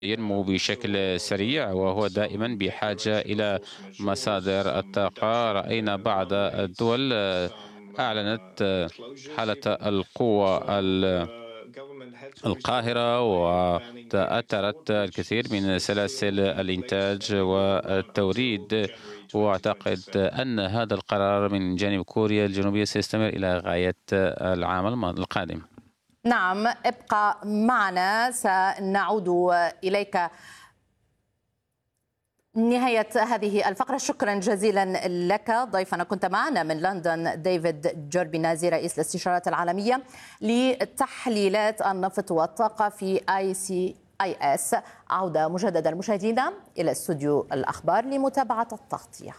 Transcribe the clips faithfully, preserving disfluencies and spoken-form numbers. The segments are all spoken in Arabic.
ينمو بشكل سريع، وهو دائما بحاجة إلى مصادر الطاقة. رأينا بعض الدول أعلنت حالة القوة القاهرة، وتأثرت الكثير من سلاسل الإنتاج والتوريد. وأعتقد أن هذا القرار من جانب كوريا الجنوبية سيستمر إلى غاية العام القادم. نعم، ابقى معنا، سنعود إليك نهاية هذه الفقرة. شكرا جزيلا لك ضيفنا، كنت معنا من لندن ديفيد جوربينازي رئيس الاستشارات العالمية لتحليلات النفط والطاقة في آي سي آي إس. عودة مجددا مشاهدينا إلى استوديو الأخبار لمتابعة التغطية.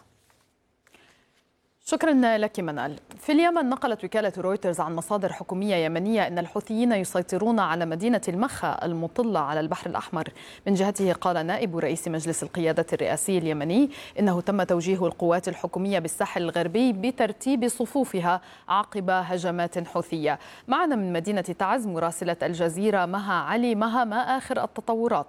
شكرا لك منال. في اليمن نقلت وكالة رويترز عن مصادر حكومية يمنية أن الحوثيين يسيطرون على مدينة المخا المطلة على البحر الأحمر. من جهته قال نائب رئيس مجلس القيادة الرئاسي اليمني إنه تم توجيه القوات الحكومية بالساحل الغربي بترتيب صفوفها عقب هجمات حوثية. معنا من مدينة تعز مراسلة الجزيرة مها علي. مها، ما آخر التطورات؟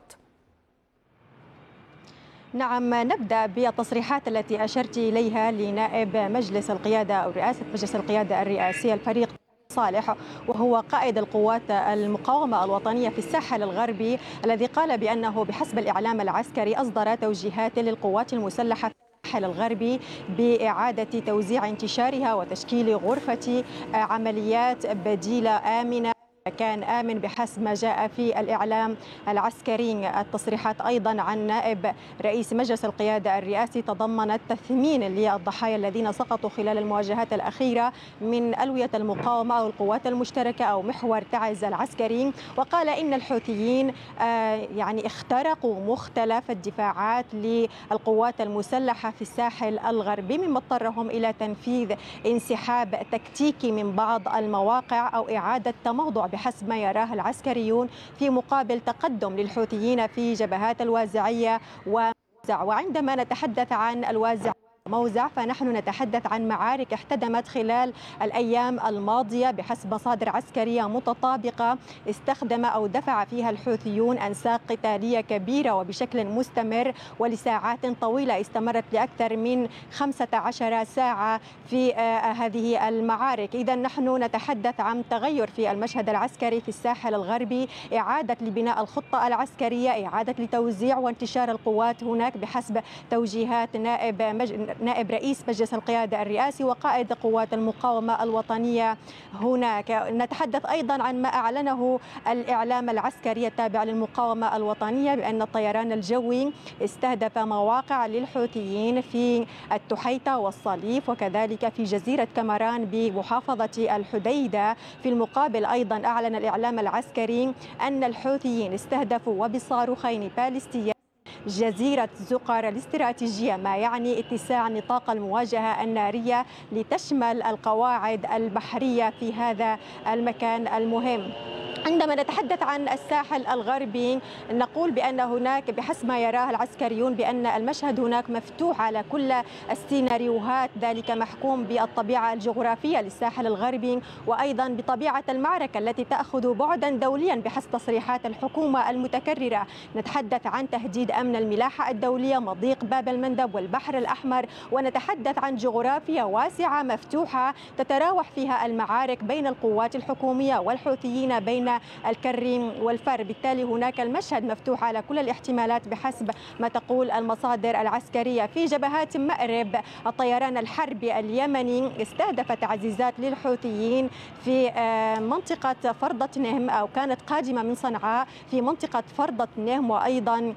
نعم، نبدأ بالتصريحات التي أشرت إليها لنائب مجلس القيادة أو رئاسة مجلس القيادة الرئاسي الفريق صالح، وهو قائد القوات المقاومة الوطنية في الساحل الغربي، الذي قال بأنه بحسب الإعلام العسكري أصدر توجيهات للقوات المسلحة في الساحل الغربي بإعادة توزيع انتشارها وتشكيل غرفة عمليات بديلة آمنة، كان آمن بحسب ما جاء في الإعلام العسكري. التصريحات أيضا عن نائب رئيس مجلس القيادة الرئاسي تضمنت تثمين للضحايا الذين سقطوا خلال المواجهات الأخيرة من ألوية المقاومة أو القوات المشتركة أو محور تعز العسكري، وقال إن الحوثيين يعني اخترقوا مختلف الدفاعات للقوات المسلحة في الساحل الغربي، مما اضطرهم إلى تنفيذ انسحاب تكتيكي من بعض المواقع أو إعادة تموضع بحسب ما يراه العسكريون، في مقابل تقدم للحوثيين في جبهات الوازعية وموزع. وعندما نتحدث عن الوازع موزع فنحن نتحدث عن معارك احتدمت خلال الأيام الماضية بحسب مصادر عسكرية متطابقة. استخدم أو دفع فيها الحوثيون أنساق قتالية كبيرة وبشكل مستمر ولساعات طويلة استمرت لأكثر من خمسة عشر ساعة في هذه المعارك. إذا نحن نتحدث عن تغير في المشهد العسكري في الساحل الغربي، إعادة لبناء الخطة العسكرية، إعادة لتوزيع وانتشار القوات هناك بحسب توجيهات نائب مج... نائب رئيس مجلس القيادة الرئاسي وقائد قوات المقاومة الوطنية هناك. نتحدث أيضا عن ما أعلنه الإعلام العسكري التابع للمقاومة الوطنية بأن الطيران الجوي استهدف مواقع للحوثيين في التحيطة والصليف وكذلك في جزيرة كمران بمحافظة الحديدة. في المقابل أيضا أعلن الإعلام العسكري أن الحوثيين استهدفوا وبصاروخين باليستيين جزيرة زقر الاستراتيجية، ما يعني اتساع نطاق المواجهة النارية لتشمل القواعد البحرية في هذا المكان المهم. عندما نتحدث عن الساحل الغربي نقول بأن هناك بحسب ما يراه العسكريون بأن المشهد هناك مفتوح على كل السيناريوهات، ذلك محكوم بالطبيعة الجغرافية للساحل الغربي وأيضا بطبيعة المعركة التي تأخذ بعدا دوليا بحسب تصريحات الحكومة المتكررة. نتحدث عن تهديد أمن الملاحة الدولية، مضيق باب المندب والبحر الأحمر، ونتحدث عن جغرافيا واسعة مفتوحة تتراوح فيها المعارك بين القوات الحكومية والحوثيين بين الكريم والفر. بالتالي هناك المشهد مفتوح على كل الاحتمالات بحسب ما تقول المصادر العسكرية. في جبهات مأرب الطيران الحربي اليمني استهدف تعزيزات للحوثيين في منطقة فرضة نهم أو كانت قادمة من صنعاء في منطقة فرضة نهم، وأيضا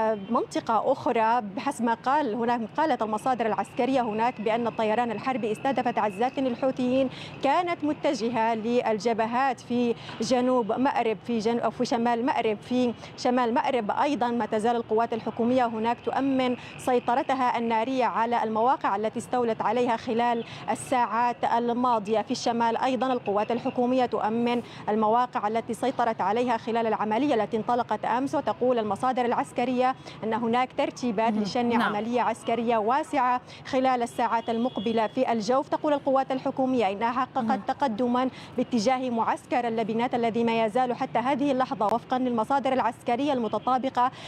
منطقة أخرى بحسب ما قال هناك قالت المصادر العسكرية هناك بأن الطيران الحربي استهدف تعزيزات للحوثيين كانت متجهة للجبهات في جنوب مأرب في جنوب أو في شمال مأرب. في شمال مأرب أيضا ما تزال القوات الحكومية هناك تؤمن سيطرتها النارية على المواقع التي استولت عليها خلال الساعات الماضية. في الشمال أيضا القوات الحكومية تؤمن المواقع التي سيطرت عليها خلال العملية التي انطلقت أمس، وتقول المصادر العسكرية أن هناك ترتيبات لشن نعم. عملية عسكرية واسعة خلال الساعات المقبلة في الجوف. تقول القوات الحكومية إنها حققت تقدما باتجاه معسكر اللبنات الذي ما يزال حتى هذه اللحظة وفقا للمصادر العسكرية المتطابقة